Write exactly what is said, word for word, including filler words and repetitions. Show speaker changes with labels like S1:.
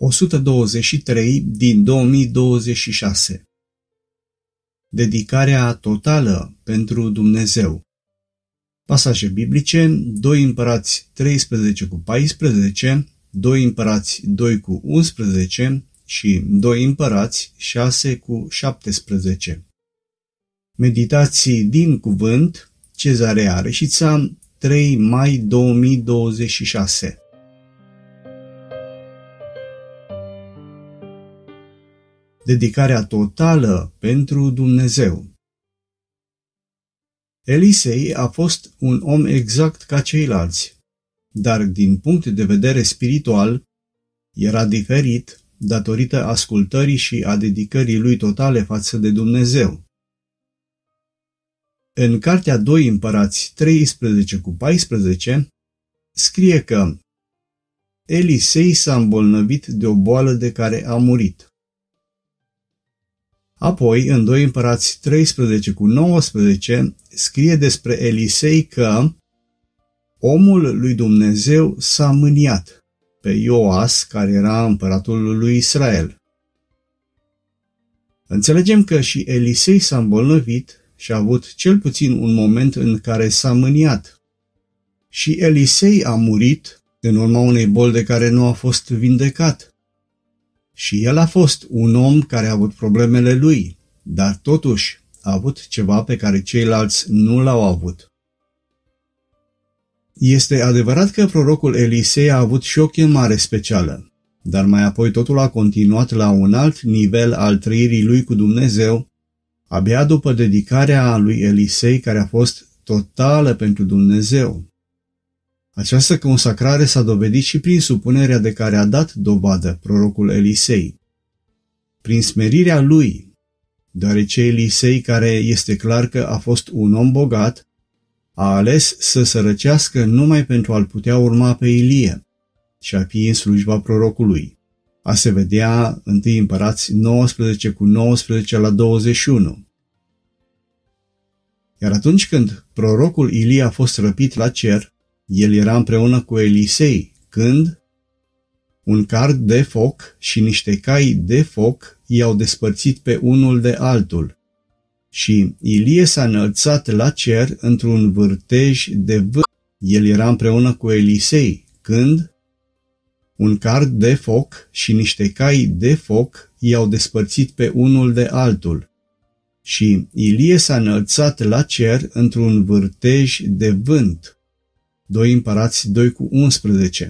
S1: o sută douăzeci și trei din două mii douăzeci și șase. Dedicarea totală pentru Dumnezeu. Pasaje biblice: doi Împărați treisprezece cu paisprezece, doi Împărați doi cu unsprezece și doi Împărați șase cu șaptesprezece. Meditații din cuvânt, Cezarea Reșița, trei mai două mii douăzeci și șase. Dedicarea totală pentru Dumnezeu. Elisei a fost un om exact ca ceilalți, dar din punct de vedere spiritual era diferit datorită ascultării și a dedicării lui totale față de Dumnezeu. În cartea doi Împărați treisprezece cu paisprezece scrie că Elisei s-a îmbolnăvit de o boală de care a murit. Apoi, în doi Împărați treisprezece cu nouăsprezece, scrie despre Elisei că omul lui Dumnezeu s-a mâniat pe Ioas, care era împăratul lui Israel. Înțelegem că și Elisei s-a îmbolnăvit și a avut cel puțin un moment în care s-a mâniat. Și Elisei a murit în urma unei boli de care nu a fost vindecat. Și el a fost un om care a avut problemele lui, dar totuși a avut ceva pe care ceilalți nu l-au avut. Este adevărat că prorocul Elisei a avut și o chemare specială, dar mai apoi totul a continuat la un alt nivel al trăirii lui cu Dumnezeu, abia după dedicarea lui Elisei, care a fost totală pentru Dumnezeu. Această consacrare s-a dovedit și prin supunerea de care a dat dovadă prorocul Elisei. Prin smerirea lui, deoarece Elisei, care este clar că a fost un om bogat, a ales să sărăcească numai pentru a-l putea urma pe Ilie și a fi în slujba prorocului. A se vedea întâi Împărați nouăsprezece cu nouăsprezece la douăzeci și unu. Iar atunci când prorocul Ilie a fost răpit la cer, el era împreună cu Elisei, când un card de foc și niște cai de foc i-au despărțit pe unul de altul. Și Ilie s-a înălțat la cer într-un vârtej de vânt. El era împreună cu Elisei, când un card de foc și niște cai de foc i-au despărțit pe unul de altul. Și Ilie s-a înălțat la cer într-un vârtej de vânt. doi Împărați doi cu unsprezece.